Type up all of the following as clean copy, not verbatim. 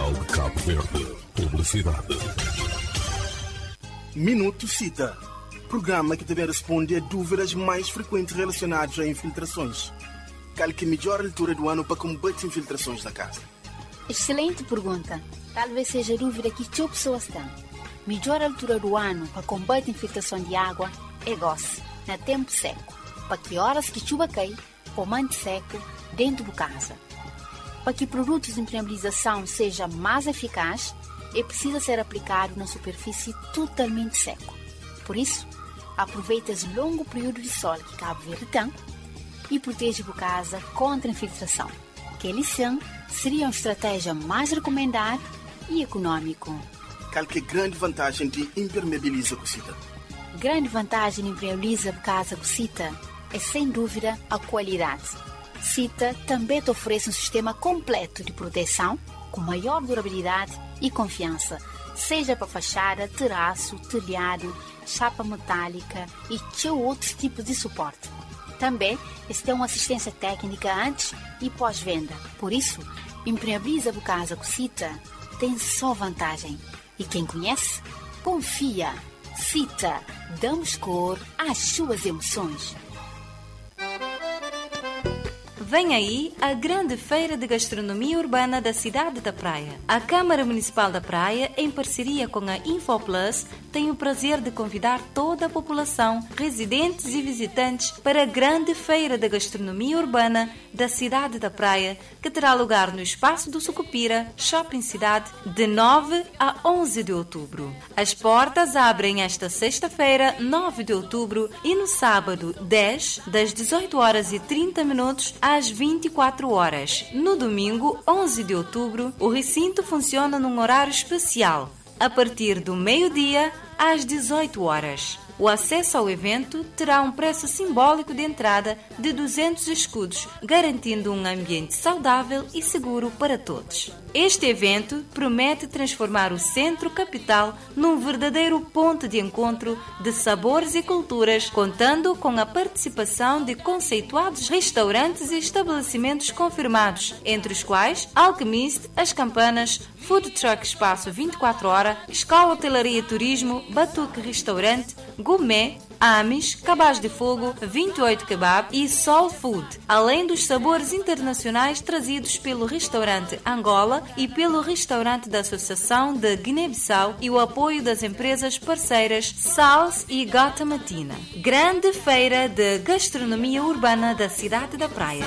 Nacional de Cabo Verde. Publicidade. Minuto Cita. Programa que também responde a dúvidas mais frequentes relacionadas a infiltrações. Qual que é a melhor altura do ano para combater infiltrações da casa? Excelente pergunta. Talvez seja a dúvida que as pessoas têm. Melhor altura do ano para combater infiltração de água é gosse, na tempo seco. Para que horas que chuva cai, pomante seco dentro de casa. Para que produtos de impermeabilização seja mais eficaz, é preciso ser aplicado na superfície totalmente seco. Por isso, aproveite esse longo período de sol que Cabo Verde tem e proteja a casa contra a infiltração. Que lição seria uma estratégia mais recomendada e econômica. Qual que é a grande vantagem de impermeabilizar a cocita? Grande vantagem de impermeabilizar a casa com Cita é, sem dúvida, a qualidade. Cita também te oferece um sistema completo de proteção com maior durabilidade e confiança, seja para fachada, terraço, telhado, chapa metálica e outros tipos de suporte. Também eles têm uma assistência técnica antes e pós-venda. Por isso, impermeabiliza a casa com Cita tem só vantagem. E quem conhece, confia. Cita, damos cor às suas emoções. Vem aí a grande feira de gastronomia urbana da cidade da Praia. A Câmara Municipal da Praia, em parceria com a InfoPlus, tem o prazer de convidar toda a população, residentes e visitantes, para a grande feira de gastronomia urbana da cidade da Praia, que terá lugar no Espaço do Sucupira, Shopping Cidade, de 9 a 11 de outubro. As portas abrem esta sexta-feira, 9 de outubro, e no sábado, 10, das 18h30 às 24 horas. No domingo, 11 de outubro, o recinto funciona num horário especial, a partir do meio-dia às 18 horas. O acesso ao evento terá um preço simbólico de entrada de 200 escudos, garantindo um ambiente saudável e seguro para todos. Este evento promete transformar o Centro Capital num verdadeiro ponto de encontro de sabores e culturas, contando com a participação de conceituados restaurantes e estabelecimentos confirmados, entre os quais Alchemist, As Campanas, Food Truck Espaço 24 Horas, Escola Hotelaria e Turismo, Batuque Restaurante, Gourmet, Amis, Cabaz de Fogo, 28 Kebab e Soul Food, além dos sabores internacionais trazidos pelo restaurante Angola e pelo restaurante da Associação de Guiné-Bissau e o apoio das empresas parceiras Sals e Gata Matina. Grande feira de gastronomia urbana da cidade da Praia.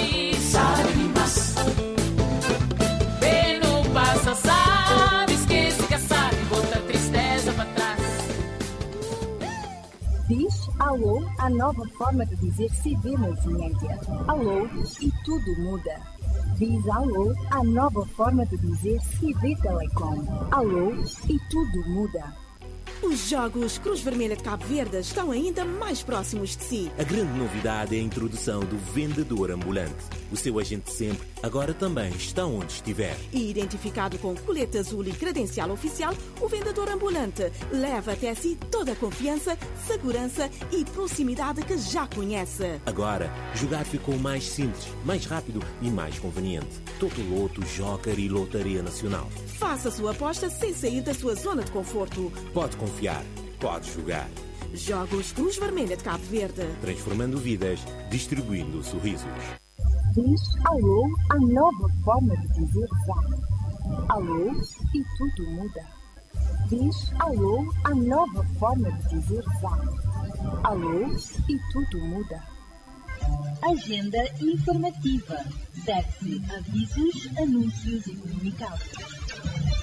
Diz alô, a nova forma de dizer CV Multimédia. Alô e tudo muda. Diz alô, a nova forma de dizer CV Telecom. Alô e tudo muda. Os Jogos Cruz Vermelha de Cabo Verde estão ainda mais próximos de si. A grande novidade é a introdução do vendedor ambulante. O seu agente sempre, agora também está onde estiver. E identificado com colete azul e credencial oficial, o vendedor ambulante leva até si toda a confiança, segurança e proximidade que já conhece. Agora, jogar ficou mais simples, mais rápido e mais conveniente. Totoloto, Joker e Lotaria Nacional. Faça a sua aposta sem sair da sua zona de conforto. Pode confiar, pode jogar. Jogos Cruz Vermelha de Cabo Verde. Transformando vidas, distribuindo sorrisos. Diz alô, a nova forma de dizer já. Alô e tudo muda. Diz alô, a nova forma de dizer já. Alô e tudo muda. Agenda informativa. Deve-se avisos, anúncios e comunicados.